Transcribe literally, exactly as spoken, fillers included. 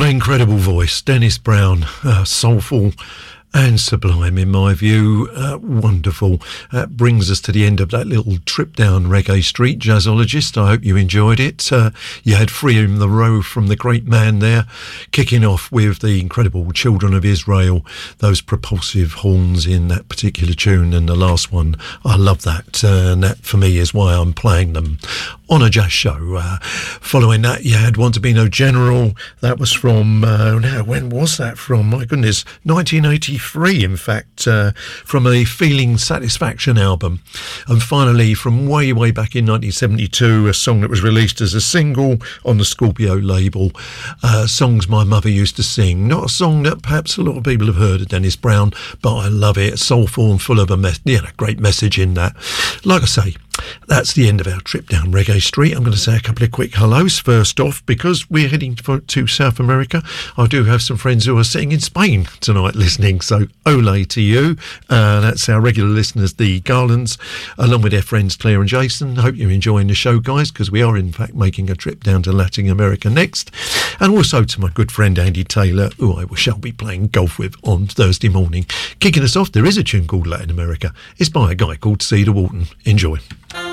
Incredible voice, Dennis Brown, uh, soulful and sublime in my view. Uh, wonderful. That brings us to the end of that little trip down Reggae Street, Jazzologist. I hope you enjoyed it. Uh, you had Free in the Row from the great man there, kicking off with the incredible Children of Israel, those propulsive horns in that particular tune, and the last one, I love that, uh, and that for me is why I'm playing them on a jazz show. Uh, following that, you had Want to Be No General. That was from, uh, now, when was that from? My goodness, nineteen eighty-three, in fact, uh, from a Feeling Satisfaction album. And finally, from way, way back in nineteen seventy-two, a song that was released as a single on the Scorpio label, uh, Songs My Mother Used to Sing. Not a song that perhaps a lot of people have heard of Dennis Brown, but I love it. Soulful and full of a, mes- yeah, a great message in that. Like I say, that's the end of our trip down Reggae Street. I'm going to say a couple of quick hellos. First off, because we're heading to, to South America, I do have some friends who are sitting in Spain tonight listening, so ole to you. Uh, that's our regular listeners, the Garlands, along with their friends Claire and Jason. Hope you're enjoying the show, guys, because we are in fact making a trip down to Latin America next. And also to my good friend Andy Taylor, who I shall be playing golf with on Thursday morning. Kicking us off, there is a tune called Latin America. It's by a guy called Cedar Walton. Enjoy.